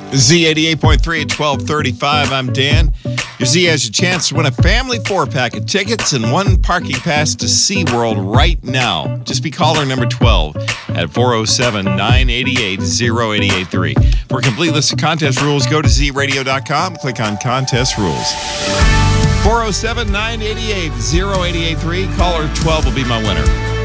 Z88.3 at 1235. I'm Dan. Your Z has a chance to win a family 4-pack of tickets and one parking pass to SeaWorld right now. Just be caller number 12 at 407-988-0883. For a complete list of contest rules, go to zradio.com, click on contest rules. 407-988-0883. Caller 12 will be my winner.